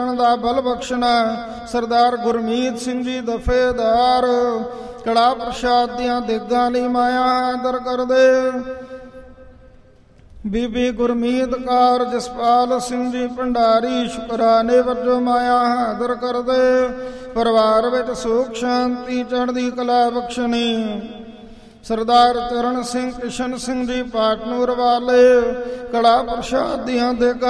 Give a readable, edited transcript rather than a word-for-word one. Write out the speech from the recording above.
ਦਾ ਬਲ ਬਖਸ਼ਣਾ। ਸਰਦਾਰ ਗੁਰਮੀਤ ਸਿੰਘ ਜੀ ਦਫੇਦਾਰ ਕੜਾ ਪ੍ਰਸ਼ਾਦ ਦੀਆਂ ਦੇਗਾਂ ਲਈ ਮਾਇਆ ਆਦਰ ਕਰਦੇ। ਬੀਬੀ ਗੁਰਮੀਤ ਕੌਰ ਜਸਪਾਲ ਸਿੰਘ ਜੀ ਭੰਡਾਰੀ ਸ਼ੁਕਰਾਨੇ ਵਜੋਂ ਮਾਇਆ ਹਾਜ਼ਰ ਕਰਦੇ। ਪਰਿਵਾਰ ਵਿੱਚ ਸੁਖ ਸ਼ਾਂਤੀ ਚੜ੍ਹਦੀ ਕਲਾ ਬਖਸ਼ਣੀ। ਸਰਦਾਰ ਚਰਨ ਸਿੰਘ ਕਿਸ਼ਨ ਸਿੰਘ ਜੀ ਪਾਟਨੂਰ ਵਾਲੇ ਕੜਾ ਪ੍ਰਸ਼ਾਦ ਦੀਆਂ ਦੇਗਾਂ